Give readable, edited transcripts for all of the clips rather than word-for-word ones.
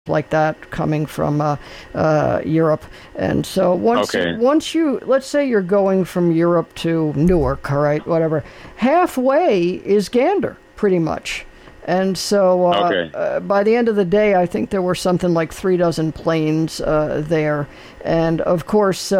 like that coming from Europe. And so once you, let's say you're going from Europe to Newark, all right, whatever, halfway is Gander, pretty much. And so by the end of the day, I think there were something like 36 planes there. And of course,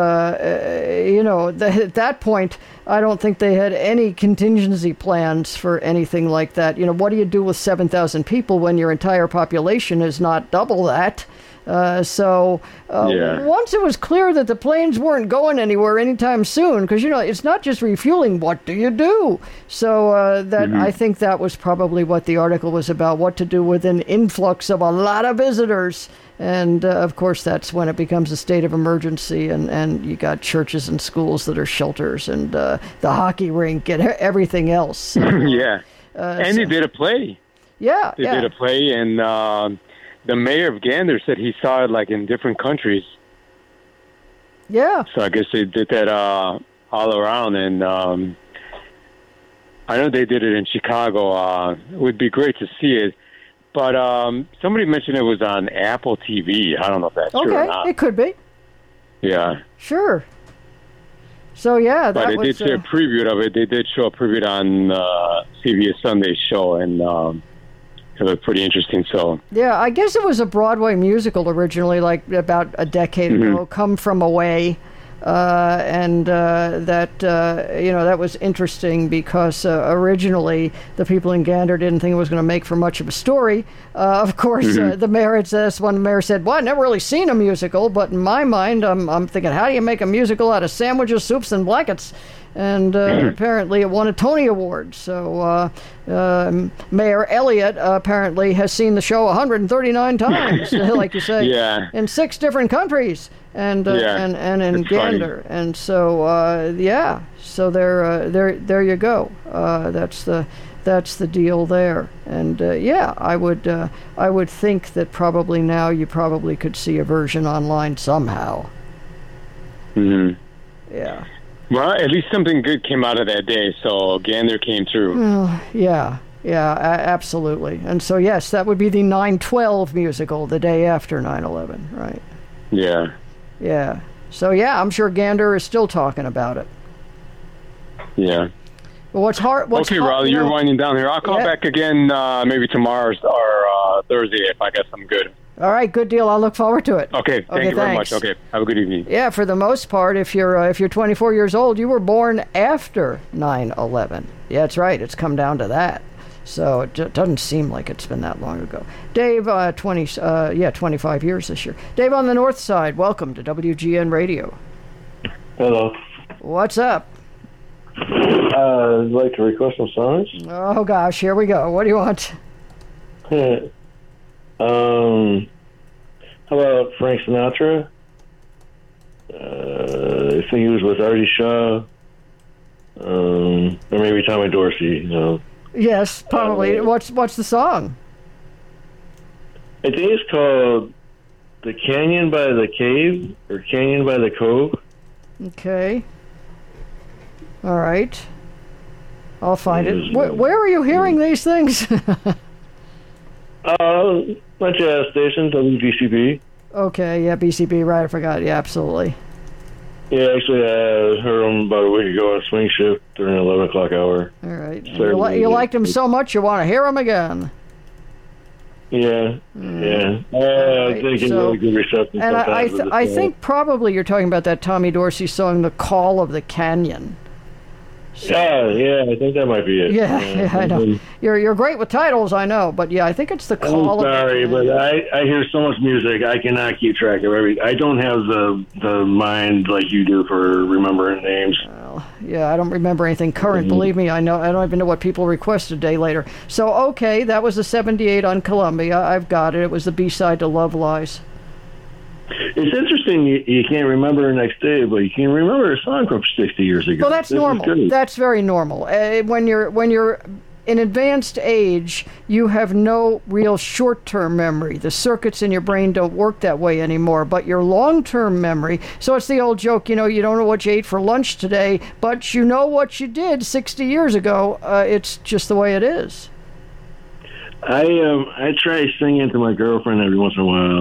at that point, I don't think they had any contingency plans for anything like that. What do you do with 7,000 people when your entire population is not double that? Once it was clear that the planes weren't going anywhere anytime soon, because, it's not just refueling, what do you do? So I think that was probably what the article was about, what to do with an influx of a lot of visitors. And, of course, that's when it becomes a state of emergency, and you got churches and schools that are shelters, and the hockey rink and everything else. They did a play. Yeah, They did a play, and the mayor of Gander said he saw it, like, in different countries. Yeah. So I guess they did that all around, and I know they did it in Chicago. It would be great to see it. But somebody mentioned it was on Apple TV. I don't know if that's true or not. It could be. Yeah. Sure. So, yeah. But they did show a preview of it. They did show a preview on CBS Sunday show, and it looked pretty interesting. So yeah, I guess it was a Broadway musical originally, like about a decade ago, Come From Away. That was interesting because originally the people in Gander didn't think it was going to make for much of a story. Of course, the mayor had said, one mayor said, well, I've never really seen a musical, but in my mind, I'm thinking, how do you make a musical out of sandwiches, soups, and blankets? And apparently it won a Tony Award. So Mayor Elliott apparently has seen the show 139 times, like you say, in 6 different countries, and in Gander. Funny. And so so there you go. That's the deal there. And I would think that probably now you probably could see a version online somehow. Yeah. Well, at least something good came out of that day, so Gander came through. Yeah, absolutely. And so, yes, that would be the 9/12 musical, the day after 9/11, right? Yeah. Yeah. So, yeah, I'm sure Gander is still talking about it. Yeah. Well, okay, Raleigh, you're winding down here. I'll call back again maybe tomorrow or Thursday if I got something good. All right, good deal. I'll look forward to it. Okay, thank you very much. Okay, have a good evening. Yeah, for the most part, if you're 24 years old, you were born after 9/11. Yeah, that's right. It's come down to that. So it doesn't seem like it's been that long ago. Dave, 25 years this year. Dave on the North Side, welcome to WGN Radio. Hello. What's up? I'd like to request some songs. Oh gosh, here we go. What do you want? How about Frank Sinatra? I think he was with Artie Shaw, or maybe Tommy Dorsey. Yes, probably. What's the song? I think it's called "The Canyon by the Cave" or "Canyon by the Cove." Okay. All right. I'll find it. Where are you hearing these things? My jazz station, WBCB. Okay, yeah, BCB, right, I forgot. Yeah, absolutely. Yeah, actually, I heard them about a week ago on Swing Shift during the 11 o'clock hour. All right. You liked them so much you want to hear them again. Yeah, yeah. I think it's really good reception. And I think probably you're talking about that Tommy Dorsey song, The Call of the Canyon. So, yeah, I think that might be it. Yeah, I know. You're great with titles, I know, but yeah, I think it's The Call. I'm sorry, but I hear so much music, I cannot keep track of everything. I don't have the mind like you do for remembering names. Well, yeah, I don't remember anything current. Believe me, I don't even know what people request a day later. So, okay, that was the 78 on Columbia. I've got it. It was the B-side to Love Lies. It's interesting you can't remember the next day, but you can remember a song from 60 years ago. Well, that's normal. That's very normal. When you're in advanced age, you have no real short-term memory. The circuits in your brain don't work that way anymore, but your long-term memory, so it's the old joke, you don't know what you ate for lunch today, but you know what you did 60 years ago. It's just the way it is. I try singing to my girlfriend every once in a while.